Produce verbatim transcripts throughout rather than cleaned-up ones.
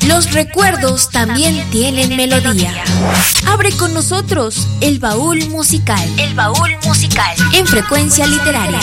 Los recuerdos también tienen melodía. Abre con nosotros el baúl musical. El baúl musical en Frecuencia Literaria.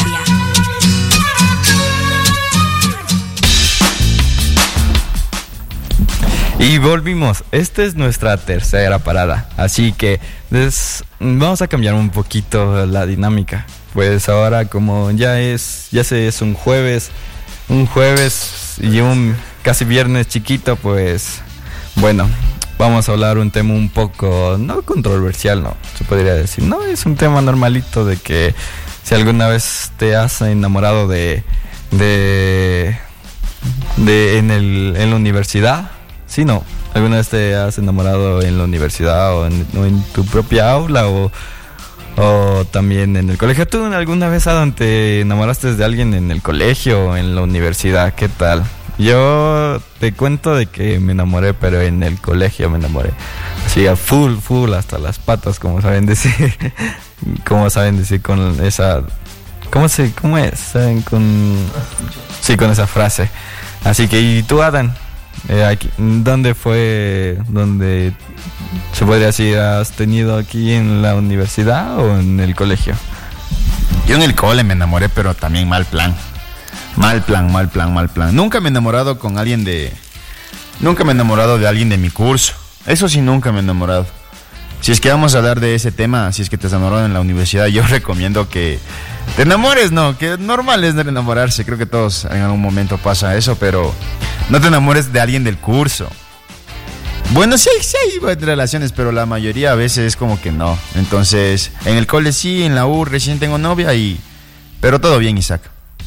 Y volvimos. Esta es nuestra tercera parada. Así que des, vamos a cambiar un poquito la dinámica. Pues ahora como ya es, ya se es un jueves, un jueves y un casi viernes chiquito, pues bueno, vamos a hablar un tema un poco, no controversial, no, se podría decir, no, es un tema normalito de que si alguna vez te has enamorado de, de, de en el, en la universidad, sí, no, alguna vez te has enamorado en la universidad o en, o en tu propia aula o O también en el colegio. ¿Tú alguna vez, Adam, te enamoraste de alguien en el colegio o en la universidad? ¿Qué tal? Yo te cuento de que me enamoré, pero en el colegio me enamoré. Así a full, full, hasta las patas, como saben decir. Como saben decir con esa... ¿Cómo se, cómo es? ¿Saben? Con... Sí, con esa frase. Así que, ¿y tú, Adam? Eh, aquí, ¿Dónde fue, dónde se podría decir, has tenido aquí en la universidad o en el colegio? Yo en el cole me enamoré, pero también mal plan. Mal plan, mal plan, mal plan. Nunca me he enamorado con alguien de... Nunca me he enamorado de alguien de mi curso. Eso sí, nunca me he enamorado. Si es que vamos a hablar de ese tema, si es que te has enamorado en la universidad, yo recomiendo que te enamores, no, que normal es enamorarse. Creo que todos en algún momento pasa eso, pero no te enamores de alguien del curso. Bueno, sí, sí hay relaciones, pero la mayoría a veces es como que no. Entonces, en el cole sí, en la U recién tengo novia y... Pero todo bien, Isaac.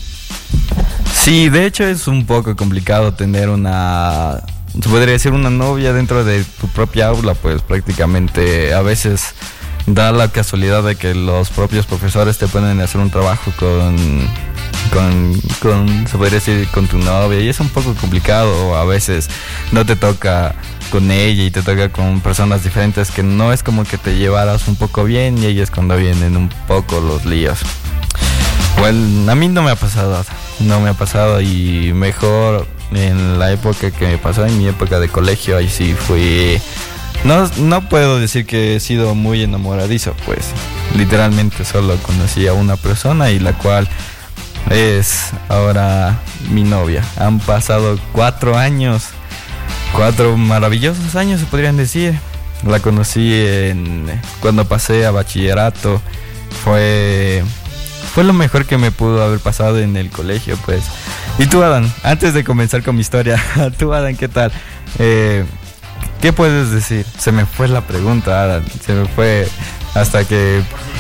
Sí, de hecho es un poco complicado tener una... Se podría decir una novia dentro de tu propia aula, pues prácticamente a veces da la casualidad de que los propios profesores te ponen a hacer un trabajo con, con, con, se podría decir, con tu novia, y es un poco complicado. A veces no te toca con ella y te toca con personas diferentes, que no es como que te llevaras un poco bien, y ahí es cuando vienen un poco los líos. Bueno, a mí no me ha pasado, no me ha pasado, y mejor en la época que me pasó, en mi época de colegio, ahí sí fui... No, no puedo decir que he sido muy enamoradizo, pues literalmente solo conocí a una persona y la cual es ahora mi novia. Han pasado cuatro años, cuatro maravillosos años se podrían decir. La conocí en, cuando pasé a bachillerato. Fue... Fue lo mejor que me pudo haber pasado en el colegio, pues. Y tú, Adam, antes de comenzar con mi historia, tú, Adam, ¿qué tal? Eh, ¿Qué puedes decir? Se me fue la pregunta, Adam. Se me fue hasta que...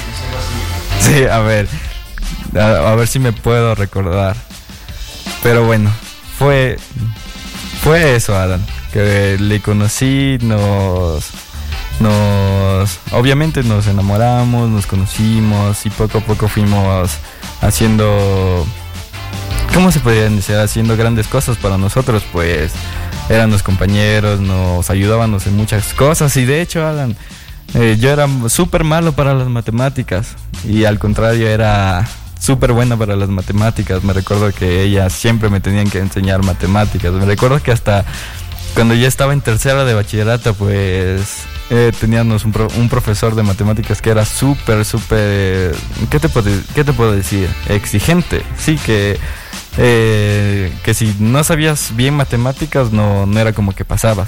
Sí, a ver. A, a ver si me puedo recordar. Pero bueno, fue... Fue eso, Adam. Que le conocí, nos... Nos, obviamente nos enamoramos, nos conocimos y poco a poco fuimos haciendo, ¿cómo se podrían decir? Haciendo grandes cosas para nosotros, pues eran los compañeros, nos ayudaban en muchas cosas. Y de hecho, Alan, eh, yo era súper malo para las matemáticas y al contrario era súper buena para las matemáticas. Me recuerdo que ellas siempre me tenían que enseñar matemáticas. Me recuerdo que hasta cuando ya estaba en tercera de bachillerato, pues... Eh, teníamos un, pro, un profesor de matemáticas que era súper, súper, ¿qué te puedo, qué te puedo decir? Exigente, sí, que, eh, que si no sabías bien matemáticas no, no era como que pasabas.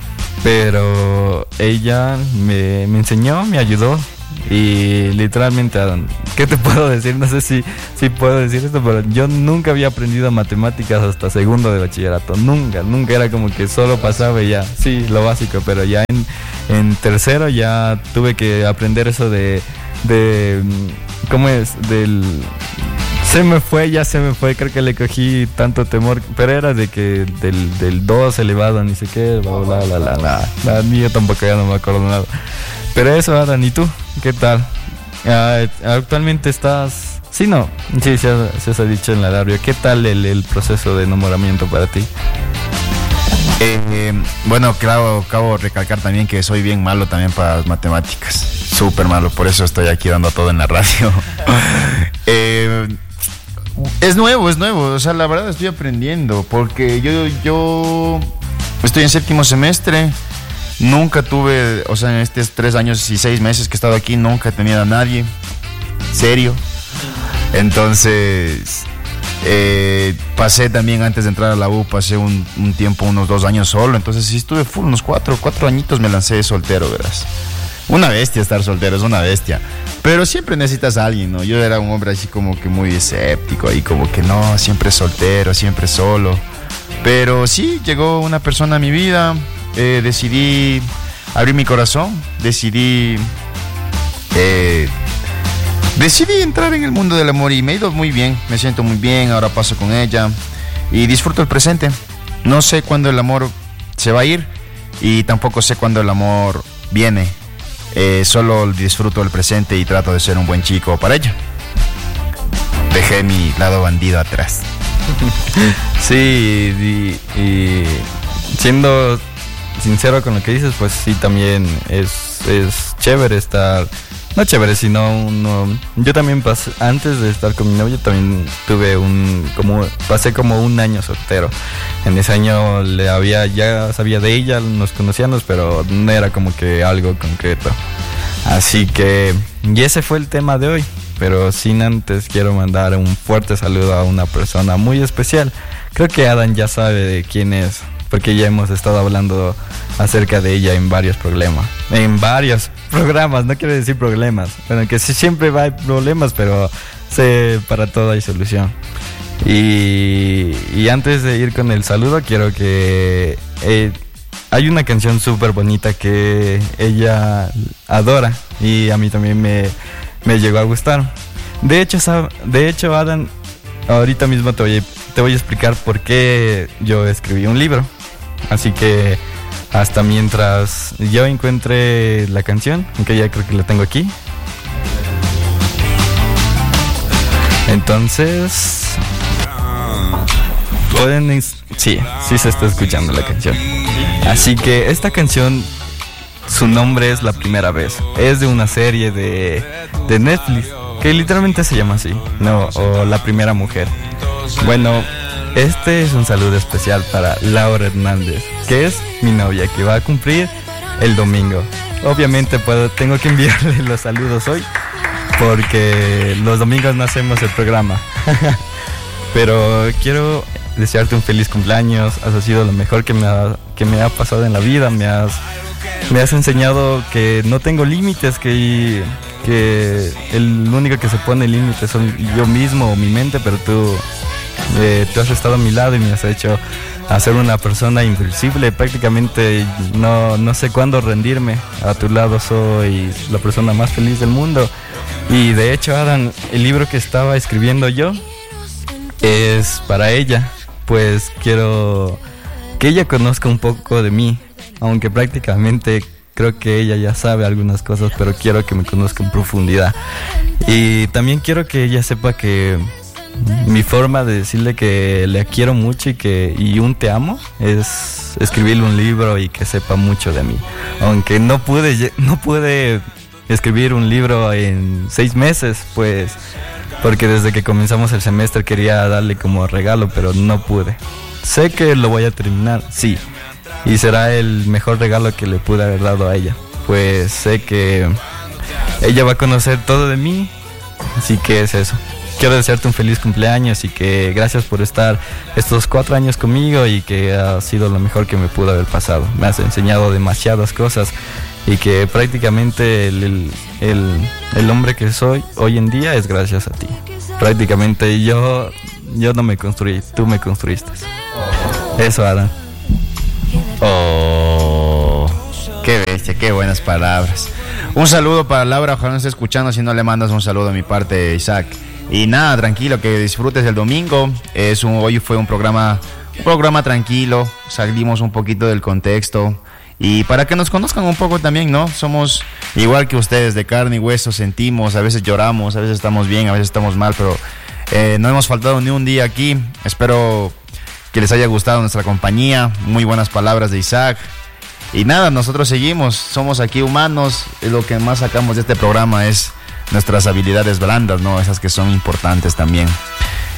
Pero ella me, me enseñó, me ayudó y literalmente, ¿qué te puedo decir? No sé si, si puedo decir esto, pero yo nunca había aprendido matemáticas hasta segundo de bachillerato, nunca, nunca era como que solo pasaba y ya, sí, lo básico, pero ya en... En tercero ya tuve que aprender eso de, de, ¿cómo es? Del, se me fue, ya se me fue, creo que le cogí tanto temor, pero era de que del, del dos elevado, ni sé qué, bla, bla, bla, bla, bla, bla, ni yo tampoco ya no me acuerdo nada. Pero eso, Adam, ¿y tú? ¿Qué tal? Uh, actualmente estás, sí, no, sí, se, se os ha dicho en la radio, ¿qué tal el, el proceso de enamoramiento para ti? Eh, bueno, claro, acabo de recalcar también que soy bien malo también para las matemáticas. Súper malo, por eso estoy aquí dando todo en la radio. eh, es nuevo, es nuevo. O sea, la verdad estoy aprendiendo. Porque yo, yo estoy en séptimo semestre. Nunca tuve, o sea, en estos tres años y seis meses que he estado aquí, nunca he tenido a nadie serio. Entonces, eh, pasé también antes de entrar a la U, pasé un, un tiempo, unos dos años solo. Entonces sí estuve full, unos cuatro, cuatro añitos me lancé soltero, verás. Una bestia estar soltero, es una bestia. Pero siempre necesitas a alguien, ¿no? Yo era un hombre así como que muy escéptico, ahí como que no, siempre soltero, siempre solo. Pero sí, llegó una persona a mi vida, eh, decidí abrir mi corazón, decidí... Eh, Decidí entrar en el mundo del amor y me ha ido muy bien, me siento muy bien, ahora paso con ella y disfruto el presente. No sé cuándo el amor se va a ir y tampoco sé cuándo el amor viene. Eh, solo disfruto el presente y trato de ser un buen chico para ella. Dejé mi lado bandido atrás. Sí, y, y siendo sincero con lo que dices, pues sí, también es, es chévere estar... No chévere, sino uno... Yo también pasé, antes de estar con mi novia, también tuve un... como pasé como un año soltero. En ese año le había, ya sabía de ella, nos conocíamos, pero no era como que algo concreto. Así que... Y ese fue el tema de hoy. Pero sin antes quiero mandar un fuerte saludo a una persona muy especial. Creo que Adam ya sabe de quién es, porque ya hemos estado hablando acerca de ella en varios problemas. En varios programas, no quiero decir problemas. Bueno, que sí, siempre va a haber problemas, pero sé, para todo hay solución. Y, y antes de ir con el saludo, quiero que... Eh, hay una canción súper bonita que ella adora y a mí también me, me llegó a gustar. De hecho, de hecho, Adam, ahorita mismo te voy, a, te voy a explicar por qué yo escribí un libro. Así que hasta mientras yo encuentre la canción, aunque ya creo que la tengo aquí. Entonces, pueden... Sí, sí se está escuchando la canción. Así que esta canción, su nombre es La Primera Vez. Es de una serie de, de Netflix que literalmente se llama así, ¿no? O La Primera Mujer. Bueno, este es un saludo especial para Laura Hernández, que es mi novia, que va a cumplir el domingo. Obviamente puedo, tengo que enviarle los saludos hoy, porque los domingos no hacemos el programa. Pero quiero desearte un feliz cumpleaños. Has sido lo mejor que me ha, que me ha pasado en la vida. Me has, me has enseñado que no tengo límites, que, que el único que se pone límites son yo mismo o mi mente, pero tú... Eh, tú has estado a mi lado y me has hecho a ser una persona invencible. Prácticamente no, no sé cuándo rendirme. A tu lado soy la persona más feliz del mundo. Y de hecho, Adam, el libro que estaba escribiendo yo es para ella. Pues quiero que ella conozca un poco de mí, aunque prácticamente creo que ella ya sabe algunas cosas, pero quiero que me conozca en profundidad. Y también quiero que ella sepa que mi forma de decirle que le quiero mucho y que y un te amo es escribirle un libro y que sepa mucho de mí. Aunque no pude no pude escribir un libro en seis meses, pues porque desde que comenzamos el semestre quería darle como regalo, pero no pude. Sé que lo voy a terminar, sí, y será el mejor regalo que le pude haber dado a ella. Pues sé que ella va a conocer todo de mí, así que es eso. Quiero desearte un feliz cumpleaños y que gracias por estar estos cuatro años conmigo y que ha sido lo mejor que me pudo haber pasado. Me has enseñado demasiadas cosas y que prácticamente el, el, el, el hombre que soy hoy en día es gracias a ti. Prácticamente yo, yo no me construí, tú me construiste. Eso, Adam. Oh, qué bestia, qué buenas palabras. Un saludo para Laura, ojalá no esté escuchando, si no le mandas un saludo a mi parte, Isaac. Y nada, tranquilo, que disfrutes el domingo. Es un, hoy fue un programa, un programa tranquilo, salimos un poquito del contexto. Y para que nos conozcan un poco también, ¿no? Somos igual que ustedes, de carne y hueso, sentimos, a veces lloramos, a veces estamos bien, a veces estamos mal, pero eh, no hemos faltado ni un día aquí. Espero que les haya gustado nuestra compañía, muy buenas palabras de Isaac. Y nada, nosotros seguimos, somos aquí humanos, y lo que más sacamos de este programa es nuestras habilidades blandas, ¿no? Esas que son importantes también.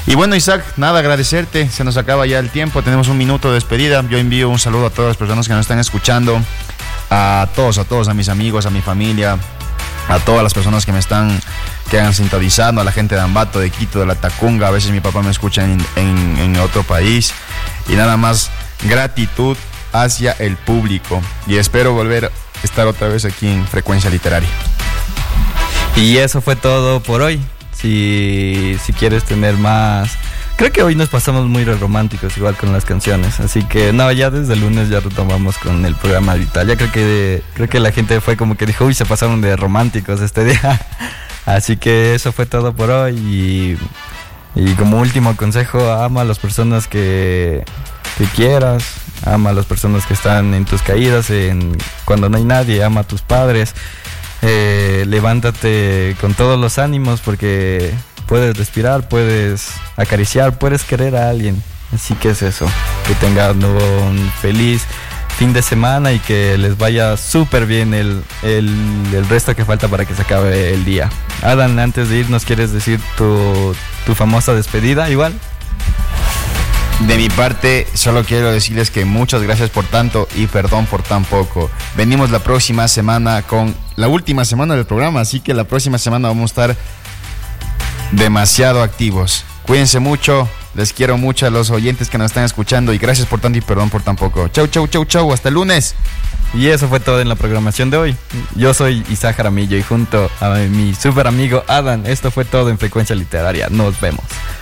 Y bueno, Isaac, nada, agradecerte, se nos acaba ya el tiempo, tenemos un minuto de despedida. Yo envío un saludo a todas las personas que nos están escuchando, a todos, a todos, a mis amigos, a mi familia, a todas las personas que me están, que han sintonizado, a la gente de Ambato, de Quito, de la Tacunga. A veces mi papá me escucha en, en, en otro país. Y nada más, gratitud hacia el público. Y espero volver a estar otra vez aquí en Frecuencia Literaria. Y eso fue todo por hoy. Si, si quieres tener más... Creo que hoy nos pasamos muy románticos igual con las canciones, así que no, ya desde el lunes ya retomamos con el programa vital. Ya creo que creo que la gente fue como que dijo, uy, se pasaron de románticos este día. Así que eso fue todo por hoy y, y como último consejo, ama a las personas que, que quieras, ama a las personas que están en tus caídas, en cuando no hay nadie, ama a tus padres, eh, levántate con todos los ánimos porque... puedes respirar, puedes acariciar, puedes querer a alguien. Así que es eso. Que tengan un feliz fin de semana y que les vaya súper bien el, el, el resto que falta para que se acabe el día. Adam, antes de irnos, ¿quieres decir tu, tu famosa despedida igual? De mi parte, solo quiero decirles que muchas gracias por tanto y perdón por tan poco. Venimos la próxima semana con la última semana del programa, así que la próxima semana vamos a estar demasiado activos. Cuídense mucho, les quiero mucho a los oyentes que nos están escuchando y gracias por tanto y perdón por tan poco. Chau, chau, chau, chau, hasta el lunes. Y eso fue todo en la programación de hoy. Yo soy Isaac Jaramillo y junto a mi super amigo Adam, esto fue todo en Frecuencia Literaria. Nos vemos.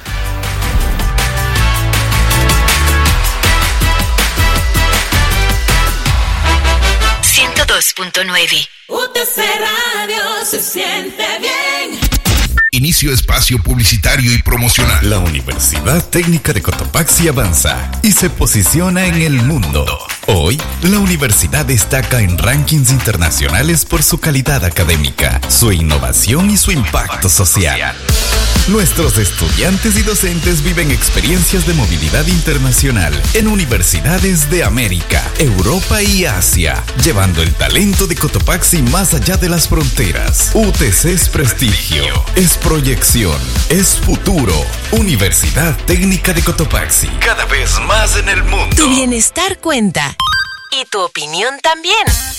ciento dos punto nueve U T C Radio se siente bien. Inicio espacio publicitario y promocional. La Universidad Técnica de Cotopaxi avanza y se posiciona en el mundo. Hoy, la universidad destaca en rankings internacionales por su calidad académica, su innovación y su impacto social. Nuestros estudiantes y docentes viven experiencias de movilidad internacional en universidades de América, Europa y Asia, llevando el talento de Cotopaxi más allá de las fronteras. U T C es prestigio, es proyección, es futuro. Universidad Técnica de Cotopaxi, cada vez más en el mundo. Tu bienestar cuenta. Y tu opinión también.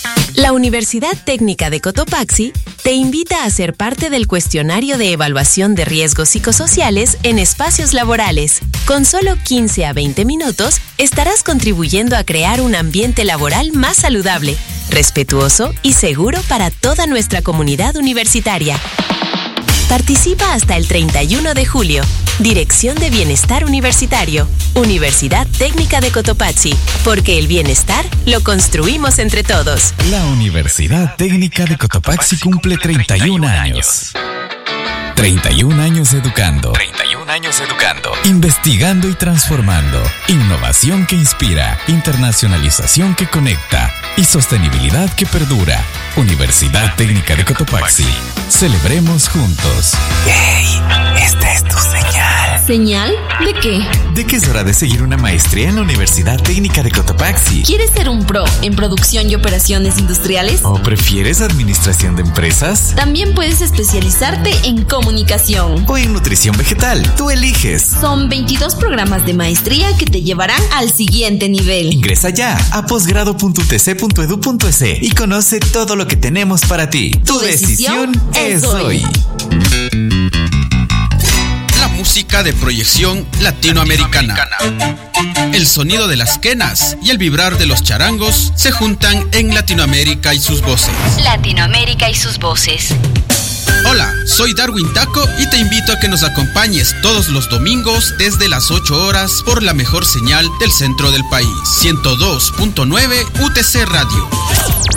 La Universidad Técnica de Cotopaxi te invita a ser parte del cuestionario de evaluación de riesgos psicosociales en espacios laborales. Con solo quince a veinte minutos estarás contribuyendo a crear un ambiente laboral más saludable, respetuoso y seguro para toda nuestra comunidad universitaria. Participa hasta el treinta y uno de julio. Dirección de Bienestar Universitario. Universidad Técnica de Cotopaxi. Porque el bienestar lo construimos entre todos. La Universidad Técnica de Cotopaxi cumple treinta y un años. treinta y un años educando. treinta y un años educando. Investigando y transformando. Innovación que inspira. Internacionalización que conecta. Y sostenibilidad que perdura. Universidad Técnica de Cotopaxi. Celebremos juntos. ¡Ey! Esta es tu señal. ¿Señal? ¿De qué? De que es hora de seguir una maestría en la Universidad Técnica de Cotopaxi. ¿Quieres ser un pro en producción y operaciones industriales? ¿O prefieres administración de empresas? También puedes especializarte en comunicación. ¿O en nutrición vegetal? Tú eliges. Son veintidós programas de maestría que te llevarán al siguiente nivel. Ingresa ya a posgrado punto u t c punto edu punto es y conoce todo lo que tenemos para ti. Tu, tu decisión, decisión es hoy. La música de proyección latinoamericana. El sonido de las quenas y el vibrar de los charangos se juntan en Latinoamérica y sus voces. Latinoamérica y sus voces. Hola, soy Darwin Taco y te invito a que nos acompañes todos los domingos desde las ocho horas por la mejor señal del centro del país. ciento dos punto nueve U T C Radio.